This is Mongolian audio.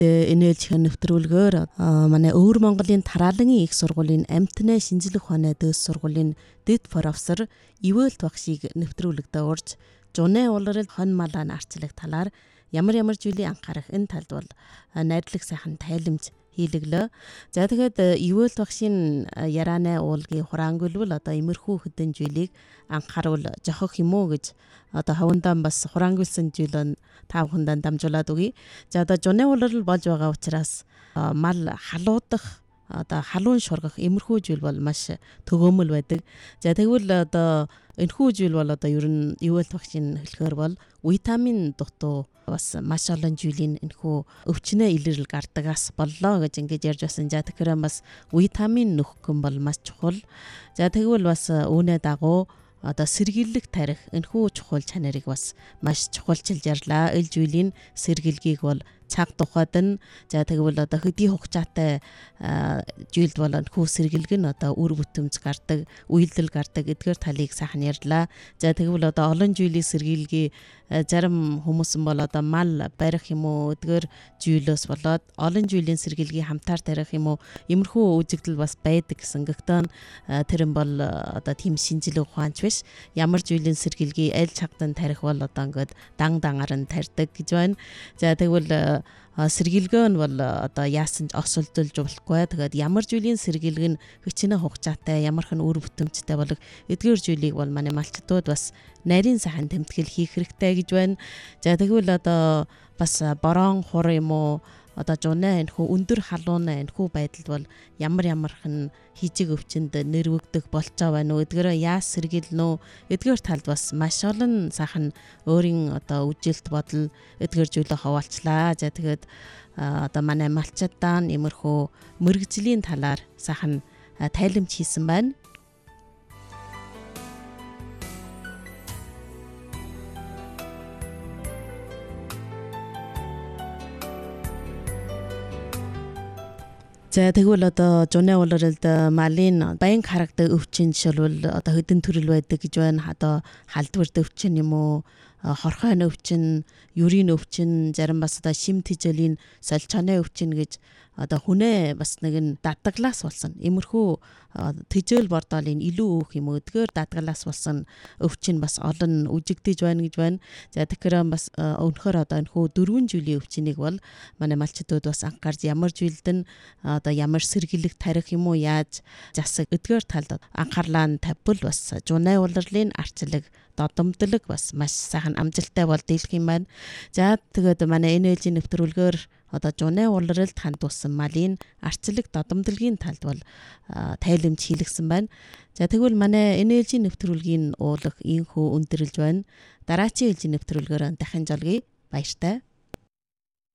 Энэ ээлжийн нэвтрүүлгээр манай Өвөр Монголын Тараалангийн их сургуулийн амтны шинжлэх ухааны дэс сургуулийн дэд профессор Ивэлт багшийг нэвтрүүлэгдээ урьж жуны улирал хон малаа нарчлах талаар ямар зүйлийг анхаарах энэ талд бол найрлаг сайхан тайлбарж хийлэглөө. За тэгээд Ивэлт багшийн ярианы уулгийн хураангуйлбал одоо имерхүү хэдэн зүйлийг анхааруул жохох юм уу гэж одоо хавандан бас хураангуйлсан зүйл таавхандан дамжуулаад өгье. За одоо жуны улирал болж байгаа учраас мал халуудах одоо халуун шургах имерхүү зүйл бол маш төгөөмөл байдаг. За тэгвэл одоо энэхүү зүйл бол одоо ер нь Ивэлт багшийн хэлэхээр бол витамин дутуу бас маш олон зүйлийн энэхүү өвчнөө илэрэл гардагаас боллоо гэж ингэж ярьж байсан. За тэгэхээр бас витамин нөхөх юм бол маш чухал. За тэгвэл бас үүнээ дагуу одоо сэргийлэх тарих энэхүү чухал чанарыг бас маш чухалчилж ярьлаа. Ил зүйлийн сэргийлгийг бол цаг тухайд нь за тэгвэл одоо хөдий хугацаатай жилд бол энэхүү сэргийлэг нь одоо үр бүтэмж гардаг, үйлдэл гардаг эдгээр талыг сайхан ярьлаа. За тэгвэл одоо олон жилийн сэргийлгийг зарим хүмүүс бол одоо мал барих юм уу эдгээр жилээс болоод олон жилийн сэргийлгийг хамтаар тарих юм уу иймэрхүү үзэгдэл бас байдаг гэсэн. Гэхдээ тэр нь бол одоо тийм шинжилгээ ухаанч биш. Ямар жилийн сэргийлгийг аль чагдан тарих бол одоо ингээд дангаар нь тарьдаг гэж байна. За тэгвэл сэргийлгээ нь бол одоо яасан ч осолдуулж болохгүй. Тэгээд ямар жилийн сэргийлэг нь хичнээн хугацаатай, ямархан үр бүтэмжтэй болог эдгээр жилийг бол манай малчдууд бас нарийн сайхан тэмтгэл хийх хэрэгтэй гэж байна. За тэгвэл одоо бас борон хур юм уу одоо жуны энэхүү өндөр халуунаа энэхүү байдалд бол ямархан хижиг өвчнөд нэрвэгдэх болцоо байна уу эдгээрээ яаж сэргийлнэ үү эдгээр талд бас маш олон сайхан өөрийн одоо үжилт бодол эдгээр зүйлээ хаваалчлаа. За тэгээд одоо манай малчдаа иймэрхүү мэрэгжлийн талаар сайхан тайлбарч хийсэн байна. За тэгвэл одоо жуны улиралд малын баян харагддаг өвчин жишээлбэл одоо хэдэн төрөл байдаг гэж байна. Одоо халдварт өвчин юм уу, хорхойн өвчин, юрийн өвчин, зарим бас одоо шим тэжээлийн солилцооны өвчин гэж одоо хүнээ бас нэгэн дадгалаас болсон. Иймэрхүү тэжээл бордоолын илүү өөх юм уу эдгээр дадгалаас болсон өвчин бас олон үжигдэж байна гэж байна. За тэгэхээр бас өнөхөр одоо энэхүү 4 жилийн өвчнийг бол манай малчдууд бас анхаарч ямар жилд нь одоо ямар сэргийлэг тарих юм уу яаж засаг эдгээр талд анхаарлаа тавьбал бас жуны улирлын арчлаг додомдлог бас маш сайхан амжилттай бол дийлэх юм байна. За тэгээд манай энэ ээлжийн нэвтрүүлгээр одоо жуны улиралд хандуулсан малын арчлаг додомдлогийн талд бол тайлбарч хийлгсэн байна. За тэгвэл манай энэ ээлжийн нэвтрүүлгийн уулах ийхүү өндөрлж байна. Дараагийн ээлжийн нэвтрүүлгээр дахин жолгоё. Баяртай.